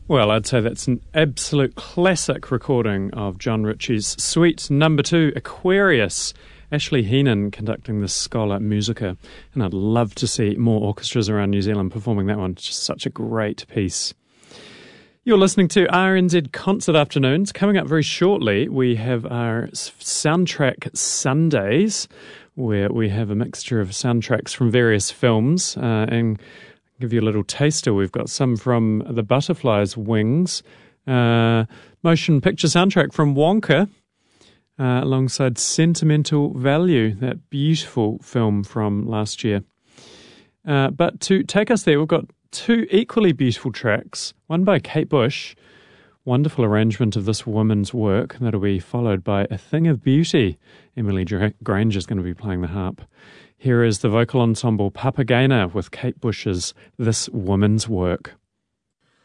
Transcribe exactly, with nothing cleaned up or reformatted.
Well, I'd say that's an absolute classic recording of John Ritchie's Suite Number Two, Aquarius. Ashley Heenan conducting the Schola Musica, and I'd love to see more orchestras around New Zealand performing that one. It's just such a great piece. You're listening to R N Z Concert Afternoons. Coming up very shortly, we have our Soundtrack Sundays, where we have a mixture of soundtracks from various films, uh, and I'll give you a little taster. We've got some from The Butterfly's Wings, uh, motion picture soundtrack from Wonka, Uh, alongside Sentimental Value, that beautiful film from last year. Uh, but to take us there, we've got two equally beautiful tracks, one by Kate Bush, wonderful arrangement of this woman's work, that'll be followed by A Thing of Beauty. Emily Granger is going to be playing the harp. Here is the vocal ensemble Papagena with Kate Bush's This Woman's Work.